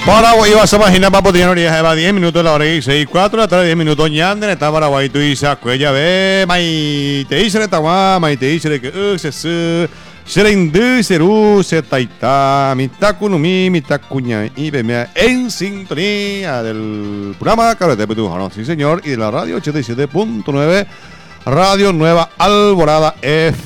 Paraguay va a esa página para poder orillas de 10 minutos la hora y 6, 4 de la tarde, 10 minutos. Ñanden está Paraguay, tú dices, cuella ve, mai, te dice, mai, te dice que se Serendu, Seru, Setaita, Mitakunumi, Mitacuña y Bemea en sintonía del programa Carrete Petujano, sí señor, y de la radio 87.9, Radio Nueva Alborada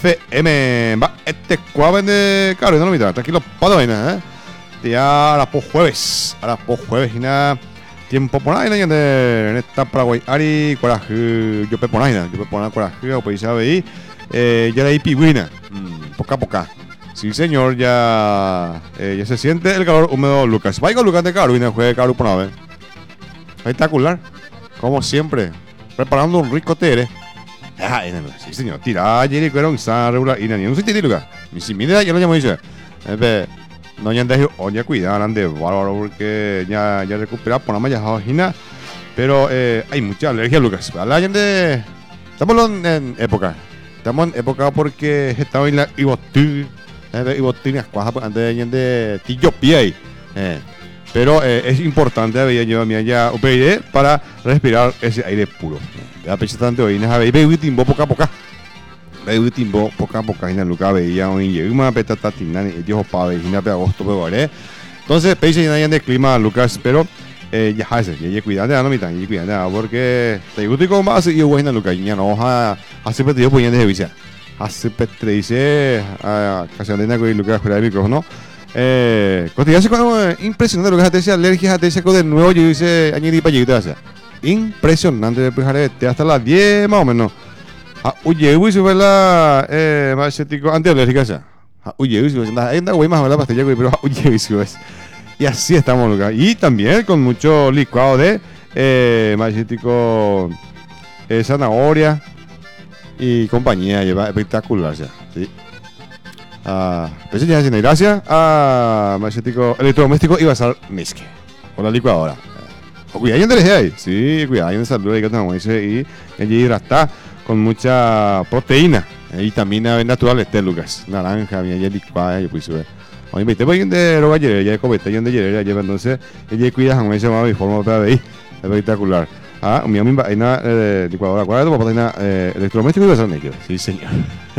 FM. Va, este cuaven de Carolina, no mitad, tranquilo, para vaina, ya ahora por jueves, y nada, tiempo por ahí, en esta Paraguay, Ari, coraje, yo pe por ahí, coraje, o pues ya veí, ya la piguina. Poca a poca. Sí, señor, ya se siente el calor húmedo, Lucas. Vaya con Lucas de Carolina, juegue Caro por una vez. Espectacular. Como siempre, preparando un rico tere. Sí, señor. Tira, Jerry, que era un san regular. Y no sé si Lucas. Mi simile, ya lo llamo, dice. No, ya andes, oye, cuidado, ande bárbaro, porque ya recupera por la malla vagina. Pero hay mucha alergia, Lucas. La gente. Estamos en época. Estamos en época porque estamos en la Ibotina, antes de Tillopie. Pero es importante ya para respirar ese aire puro. La pesatante hoy no sabe, timbo poca a poca. Timbo poca a poca, en Luca veía hoy en una petatatina, ellos para en agosto, pero entonces, pese en el clima, Lucas, pero ya cuidado, no me tan cuidado, porque te gusta y como más y yo voy en Lucas, ya no hace petido pues ya de visa. Hace petre dice casi andena con Lucas fuera del micrófono. Cotidiano es impresionante lo que hace alergias a ese de nuevo yo dice añadir para llegar a impresionante de hasta las 10 más o menos. Oye, uy, se fue la más ético antialérgica esa. Oye, uy, anda güey más la pastilla güey, pero oye, uy, y así estamos, Lucas. Y también con mucho licuado de más ético zanahoria y compañía, lleva espectacular ya, sí. Pues ya sin gracia más ético electrodoméstico y basar misque con la licuadora. Cuidado en el ahí, sí, cuidado en salud que tenemos y allí está con mucha proteína y vitamina natural Lucas, naranja, bien licuada, yo pues hoy me estoy de roba ayer, ya comete yo de ayer, lleva entonces ella cuida con ese mami forma para ver espectacular. Mi amiga vaina licuadora, ¿cuál es tu papá? Electrodoméstico y basar níquel, sí señor.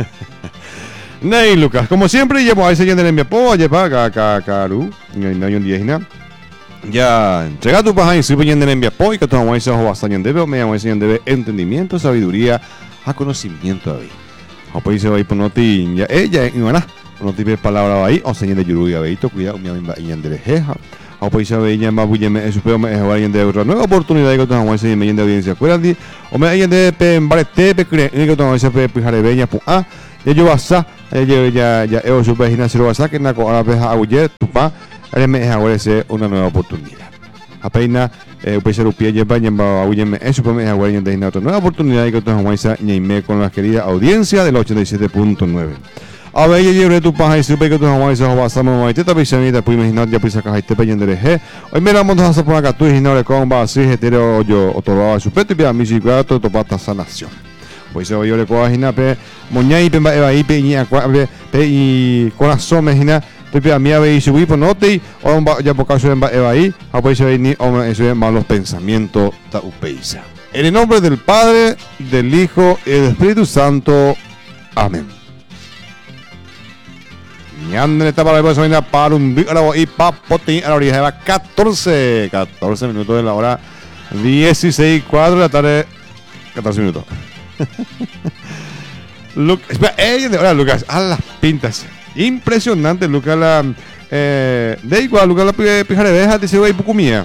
Ney Lucas, como siempre llevo a ese gente en mi apoyo, lleva caru, no hay un día nada. Ya, entrega tu paja y soy poniendo en mi apoyo, que tomamos ese ojo bastante en debe, me llamo ese en debe entendimiento, sabiduría, a conocimiento de ahí. O pues se va a ir por noti, ya ella, y bueno, no te palabra ahí, o señal de yuruya, veito, cuidado, mi amiga y en derecha. O pues se ve ya más bulleme, es superior, me es variante de otra nueva oportunidad que tomamos ese en de audiencia, acuérdate, o me hay de pembarete, pecre, que tomamos ese pejare beña, pues ya yo vas a, ya yo su página se lo vas a, que na con la peja agulle, tu pa. Me agradece una nueva oportunidad. Apenas pues el pie lleva a William eso pues me agradece otra nueva oportunidad y que todos vamos a ñeime con la querida audiencia del 87.9. A ver, yo llevé tu paja y supe que todos vamos a pasamos a esta piscina y después imaginar ya pues acá este peyendo de G. Hoy me vamos a hacer por acá tú y no le comba así hetero yo otoraba su peto y para mi chicato topata sanación. Pues yo le cojo a pe moña y pe ahí pe y corazón me imagina Pepe a mí habéis subido por note o ya por caso en ahí habéis venir o eso es malos pensamientos da upeisa. En el nombre del Padre, del Hijo y del Espíritu Santo. Amén. Ñandre está para la para un bico y papotín a la orilla de la 14 minutos de la hora 16:04 de la tarde 14 minutos. Espera, ahora Lucas, a las pintas. Impresionante, Lucas, de igual, Lucas, la pijare deja de ser poco mía.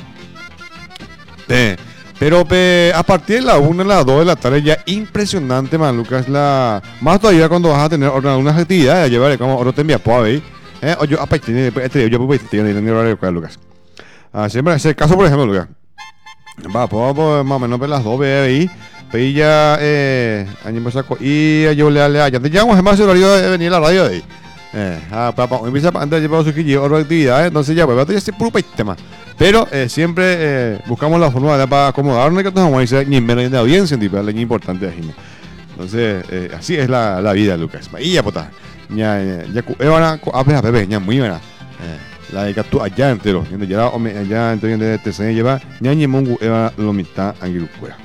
Pero a partir de la 1 a las 2 de la tarde ya impresionante, man, Lucas, más todavía cuando vas a tener unas actividades, llevaré como oro te envía por ahí. O yo, aparte, yo pues tiene horario, Lucas. Siempre ese caso, por ejemplo, Lucas. Va, pues más o menos a las 2 ahí. Pues ya, año saco y yo le ya te llamamos más el horario de venir a la radio de ahí. Papá, empieza antes de llevar su quillo otra actividad, entonces ya, pues, ya se puro tema. Pero siempre buscamos la forma para acomodarnos y que todos vamos a decir ni menos de audiencia, tipo, es importante. Entonces, así es la vida, Lucas. Y ya, puta, ya, ahora, a ver, ya, muy buena. La de Catu allá entero. Ya allá entero te se lleva. Ñañi Mungu Eva Lomita Angirucuera.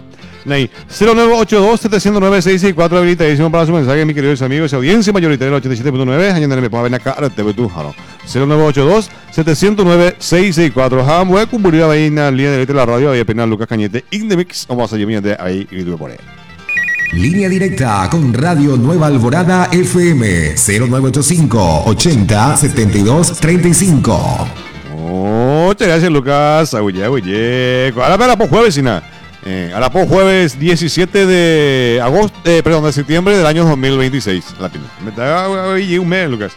0982-709-664 habilitadísimo para su mensaje, mi queridos amigos, audiencia mayoritaria del 87.9. Añadirme me puedo ver acá, TV tu jaro. 0982-709-664. Jamue cumplir ahí en la línea de la radio. Ahí apenas Lucas Cañete, in the mix. Vamos a llevar de ahí y tú por ahí. Línea directa con Radio Nueva Alborada FM 0985 80 72 35. Muchas gracias, Lucas. Oye. Ahora por jueves, y nada. Ahora por jueves 17 de agosto, perdón, de septiembre del año 2026. La pina. Me da un mes, Lucas.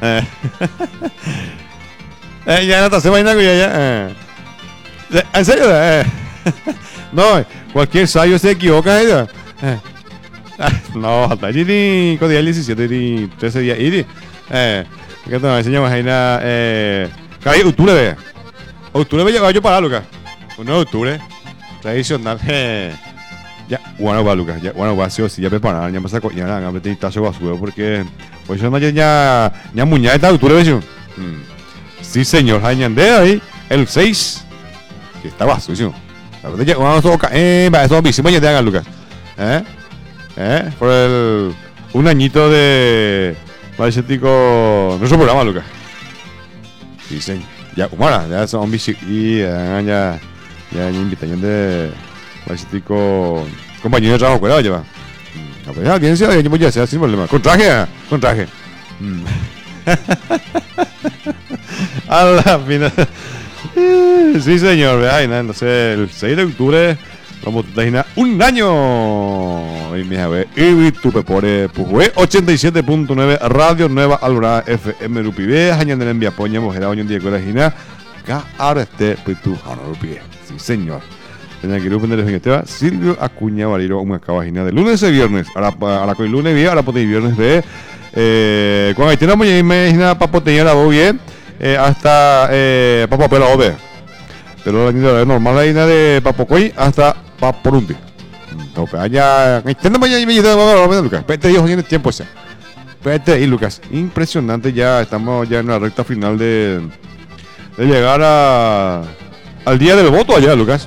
Ya no te hace vaina ya. ¿En serio? No, cualquier sayo se equivoca ella. No, hasta allí con día 17 y 13 días. ¿Qué te enseñamos ahí? Octubre, vea. Octubre me yo para Lucas. 1 de octubre. Tradicional. Ya, bueno, va Lucas. Ya, bueno, va, sí o sí, ya preparar. Ya me saco. Ya nada, me tengo tazo basura porque. Pues yo no ya muñeca de octubre, ¿ves? Sí, señor. Añandé ahí. El 6. Que estaba sucio. La verdad, ya, vamos a tocar. Eso mismo ya te hagan, Lucas. Por un añito de Vallecetico, nuestro programa, Lucas. Sí, señor. Ya, humana, ya son bici y ya invitación de Vallecetico, compañero de trabajo, cuidado, lleva. La pues, audiencia, ya sea sin problema. Con traje. A la final. Sí, señor, vea, entonces el 6 de octubre vamos a terminar un año. Y mi jave, y tu pepore, pues 87.9 Radio Nueva Alborada FM Rupibe, año de envía poña, mujer, año de colegina, acá ahora este, pues tu, Rupibe. Sí, señor. Tenía que ir a poner Silvio Acuña Valero, una cabajina de lunes a viernes. Ahora con el lunes bien, ahora por el viernes de. Cuando hay tenemos ya imagina para potenciar la voz bien, hasta para papel la OB. Pero la normal ahí de Papocoy hasta Paporunti. No, pero allá. Tenemos ya Lucas. Espérate, Dios, tiene tiempo ese. Espérate ahí, Lucas. Impresionante, ya estamos ya en la recta final de llegar al día del voto allá, Lucas.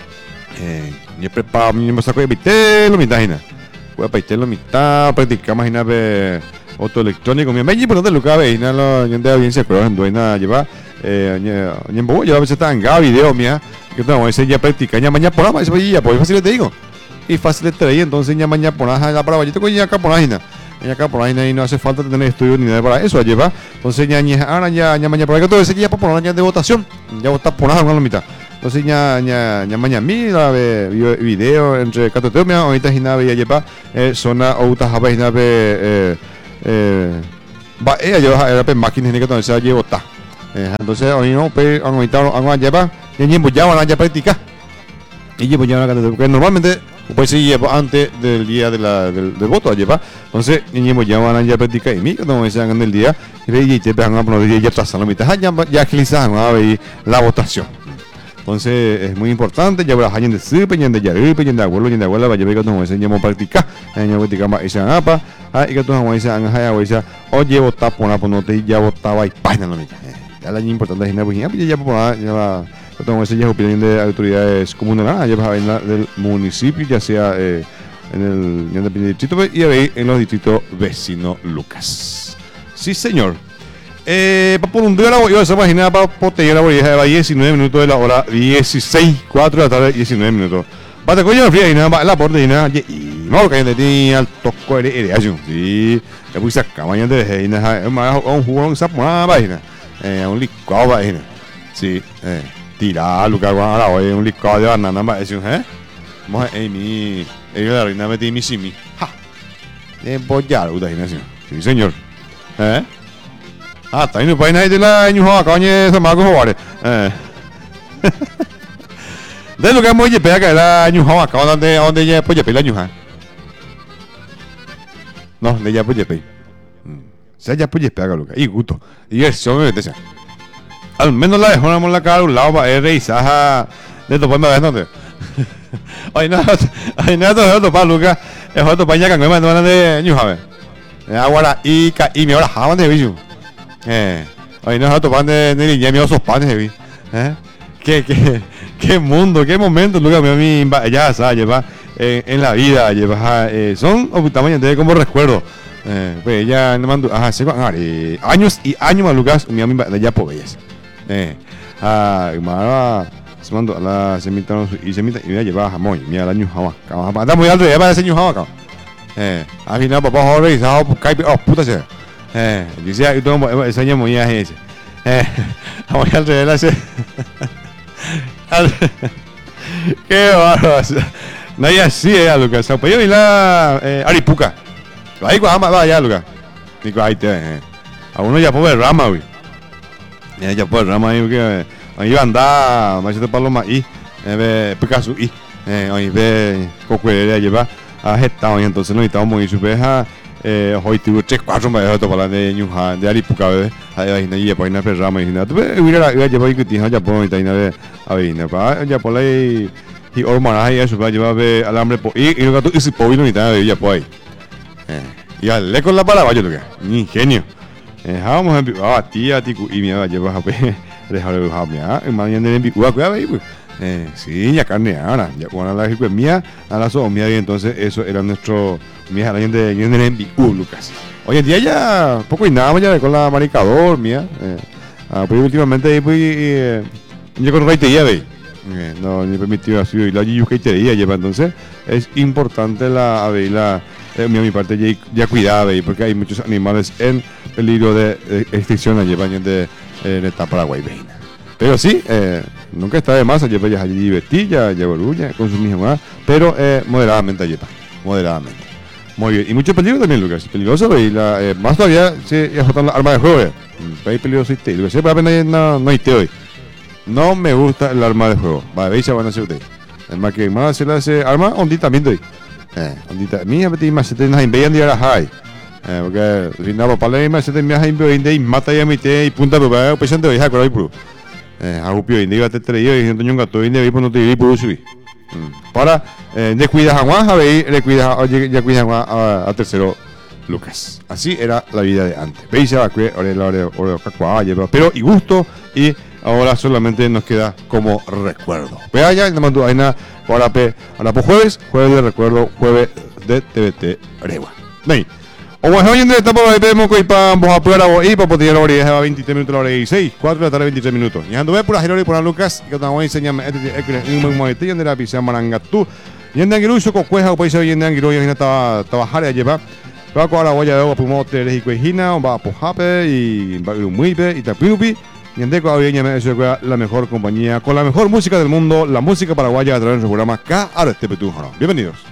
Yo preparo, me saco de Vitelo, mitad, voy a Vitelo, mitad, practicar, imagínate, otro electrónico. Me es importante, Lucas, veina, la gente de audiencia, pero en duena lleva, yo a veces está en video, mía, que tengo ese ya practica, ya mañana por nada, ya pues fácil te digo, y fácil te veía, entonces ya mañana por nada, ya para vallito con ya acá por nada, y no hace falta tener estudio ni nada para eso, lleva, entonces ya mañana por ahí, todo ese ya por nada de votación, ya vota por nada, una mitad. Entonces mañana mira video entre Catoteomia ahorita hinabe ya lleva zona outa jaba hinabe va ella lleva era pe máquina que entonces lleva está entonces hoy no pe ahorita lleva ya van a practicar y llevo ya porque normalmente pues se lleva antes del día del voto lleva entonces ya van a practicar y mí cuando se hagan el día y ya van a poner ya tras la mitad ya agilizan la votación. Entonces es muy importante, ya habrá gente de supe, gente de yarupe, gente de abuela, vaya ver que nos enseñamos a practicar más esa apa, y que tú nos enseñas a o llevo tapo na ponote ya botaba y página no me. Ya la importante es pues ya por ya que nos enseñas opinión de autoridades comunales, ya para del municipio, ya sea en el distrito y en los distritos vecinos Lucas. Sí, señor. Para por un día yo esa página para potenciar la bolleja de 19 minutos de la hora 16, 4 de la tarde, 19 minutos. Para coño la fría y nada más la porte y nada, y no que tenía al toco de ayun, sí, le puse a cabaña de nada, un jugo un sapo una página, un licuado página, sí, tirar Lucas ahora hoy un licuado de banana más eso, vamos a mi ellos la reina metí mi simi, ja, bollar uda sí señor, está indo para de la ñuja caña esa mago jugar de lo que hemos llevado que la ñuja acá donde ya pues llevar la ñuja no de ya pues llevar se ya pues llevar Lucas y gusto y eso me mete al menos la dejamos la cara a un lado para revisar de tu forma de dónde ay nada de para Lucas es otro paña que me mandan de ñuja ahora y me ahora jaban de bicho Ay, no, estos panes de niña, esos panes, vi. Qué mundo, qué momento, Lucas, mi ya sabes, lleva en la vida, lleva, son tamaño de como recuerdo. Pues ella no mandó, años y años más, Lucas, mi amiga ya por belleza. Se mandó a la semita y semita y me lleva jamón, mira la ñuja, anda muy alto, lleva ese ñuja acá. Al final, papá, joder, puta sea. Dice, yo tengo ese año muy ese. Vamos al revés, qué bárbaro. No hay así, Lucas. Pues yo vi la Aripuca. Ahí va ya, Lucas. Digo, ahí te a uno ya puede rama, güey. Ya puede rama ahí, porque ahí va a andar, machete paloma y Picasso y ahí ve cocuera lleva a gestado y entonces no necesitamos muy superja. Hoy tuve 3-4 meses para de Ñuja de Aripuca, bebé. Ahí no iba para ir a rama y nada. Tuve hubiera llevado y que tenía ya por ahí nada a ver, para ya por ahí y ormanas ahí eso para llevar alambre y lo que tú ese povino y nada ya por ahí. Y al le con la palabra yo lo que ingenio. Vamos a tía tico y me va a llevar a ver dejar de bajar y mañana en bicua que ahí pues. Sí, ya carne ahora, ya cuando la gente mía a la so mía y entonces eso era nuestro mía la gente en bicua, Lucas. Hoy en día ya poco y nada ya con la maricador mía. Pues últimamente ahí pues yo con rey te lleve. No ni permitido así y la yuca y te lleva entonces es importante la mi parte ya cuidaba porque hay muchos animales en peligro de extinción llevan de esta Paraguay veina. Pero sí, nunca está de más llevar ya allí vestilla, llevar uña, consumir más, pero moderadamente lleva, moderadamente. Muy bien, y mucho peligro también, Lucas, peligroso y más todavía si es la arma de juego, hay peligroso y te, lo que sé, para no hay te hoy. No me gusta el arma de juego. Vale, veis, van a hacer ustedes. Es más que más hacer ese arma, ondita también doy. Ondita, mía, pero más se te nas invean de ahora porque si no, para la más se te me has invean de mata ya mi te y punta pero pensando de dejar por ahí pro. Agupio y te traído y gente un gato y de no te ir por subir. Para de cuidar a Juan, a ver, le cuida ya cuida a tercero Lucas. Así era la vida de antes. Veis, ahora pero y gusto y ahora solamente nos queda como recuerdo. Vea ya, le mando ahí nada ahora por jueves de recuerdo, jueves de TVT Aregua. Ven. O bueno, hoy en día estamos ahí, vemos que vamos a probar a ir para poder ahora ya 23 minutos la hora 16, 4 de la tarde 23 minutos. Y ando por la Jerori por la Lucas, que te voy a enseñar un buen momento y la pisa marangatú. Y en Angiru yo cocueja o país hoy en Angiru y estaba trabajar y llevar. Va con la guaya de agua pumote y cuejina, va a pojape y va a ir muy bien y tapiupi. Y en Deco Aviña eso es la mejor compañía con la mejor música del mundo, la música paraguaya a través de su programa KRTP. Bienvenidos.